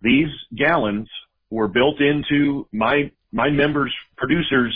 these gallons were built into my members' producers'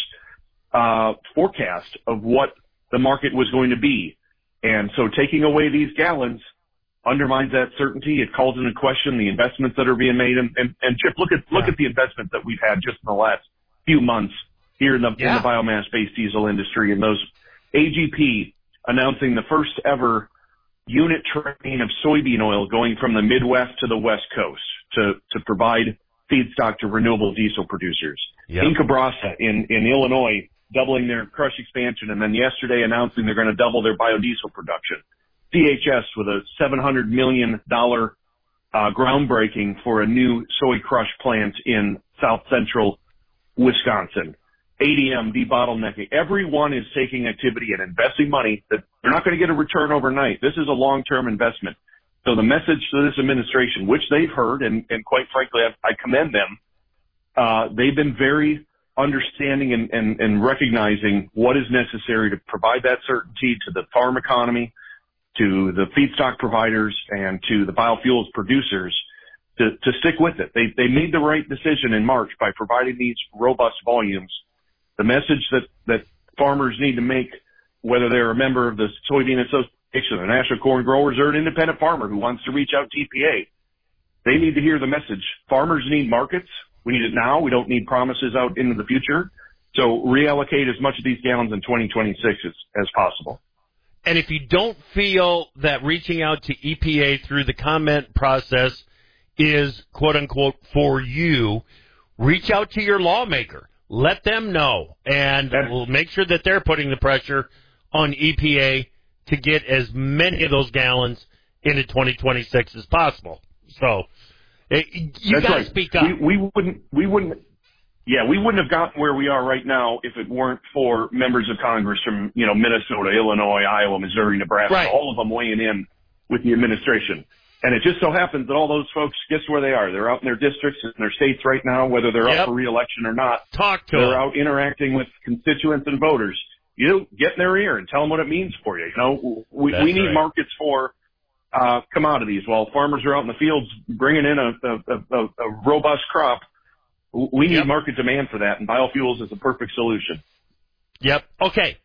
forecast of what the market was going to be. And so taking away these gallons undermines that certainty. It calls into question the investments that are being made. And Chip, look at the investments that we've had just in the last few months here in the biomass-based diesel industry, and those AGP announcing the first ever unit train of soybean oil going from the Midwest to the West Coast to provide feedstock to renewable diesel producers. Yep. Incabrasa in Illinois doubling their crush expansion, and then yesterday announcing they're going to double their biodiesel production. CHS with a $700 million groundbreaking for a new soy crush plant in south central Wisconsin. ADM debottlenecking. Everyone is taking activity and investing money that they're not going to get a return overnight. This is a long-term investment. So the message to this administration, which they've heard, and quite frankly, I commend them, they've been very understanding and recognizing what is necessary to provide that certainty to the farm economy, to the feedstock providers, and to the biofuels producers to stick with it. They made the right decision in March by providing these robust volumes. The message that farmers need to make, whether they're a member of the Soybean Association, the National Corn Growers, or an independent farmer who wants to reach out to EPA, they need to hear the message. Farmers need markets. We need it now. We don't need promises out into the future. So reallocate as much of these gallons in 2026 as possible. And if you don't feel that reaching out to EPA through the comment process is, quote-unquote, for you, reach out to your lawmaker. Let them know, and we'll make sure that they're putting the pressure on EPA to get as many of those gallons into 2026 as possible. So you got to speak up. We wouldn't have gotten where we are right now if it weren't for members of Congress from, Minnesota, Illinois, Iowa, Missouri, Nebraska, right. All of them weighing in with the administration. And it just so happens that all those folks, guess where they are? They're out in their districts and their states right now, whether they're up for re-election or not. Talk to them. They're out interacting with constituents and voters. Get in their ear and tell them what it means for you. We need markets for commodities. While farmers are out in the fields bringing in a robust crop, we need market demand for that, and biofuels is a perfect solution. Yep. Okay.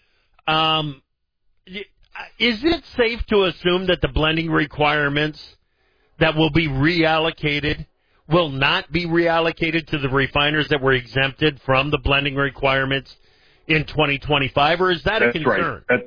Is it safe to assume that the blending requirements that will be reallocated will not be reallocated to the refiners that were exempted from the blending requirements in 2025, or is that a concern? Right.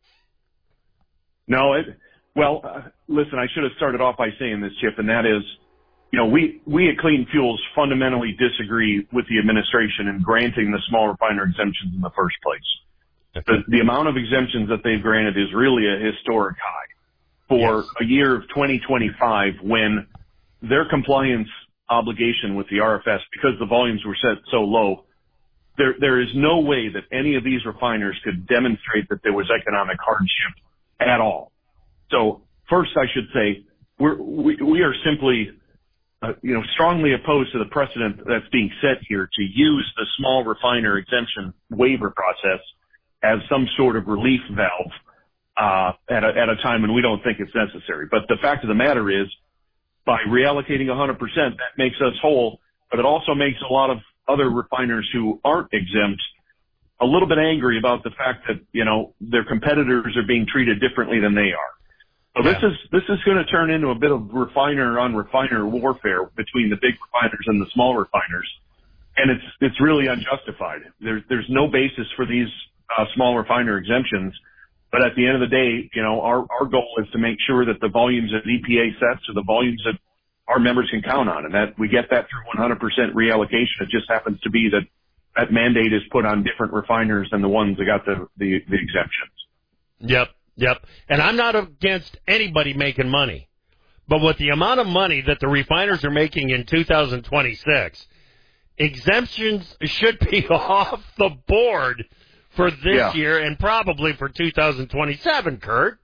Listen, I should have started off by saying this, Chip, and that is, we at Clean Fuels fundamentally disagree with the administration in granting the small refiner exemptions in the first place. The amount of exemptions that they've granted is really a historic high for a year of 2025 when their compliance obligation with the RFS, because the volumes were set so low, there is no way that any of these refiners could demonstrate that there was economic hardship at all. So first, I should say we are simply strongly opposed to the precedent that's being set here to use the small refiner exemption waiver process as some sort of relief valve at a time when we don't think it's necessary. But the fact of the matter is, by reallocating 100%, that makes us whole, but it also makes a lot of other refiners who aren't exempt a little bit angry about the fact that, their competitors are being treated differently than they are. So this is going to turn into a bit of refiner on refiner warfare between the big refiners and the small refiners, and it's really unjustified. There's no basis for these small refiner exemptions, but at the end of the day, our goal is to make sure that the volumes that EPA sets are the volumes that our members can count on, and that we get that through 100% reallocation. It just happens to be that mandate is put on different refiners than the ones that got the exemptions. Yep. And I'm not against anybody making money, but with the amount of money that the refiners are making in 2026, exemptions should be off the board for this year and probably for 2027, Kurt.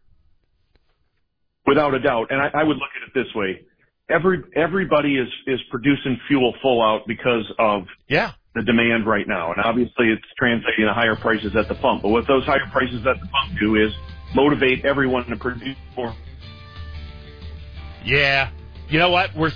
Without a doubt. And I would look at it this way. Everybody is producing fuel full out because of the demand right now. And obviously it's translating to higher prices at the pump. But what those higher prices at the pump do is motivate everyone to produce more. Yeah. You know what? We're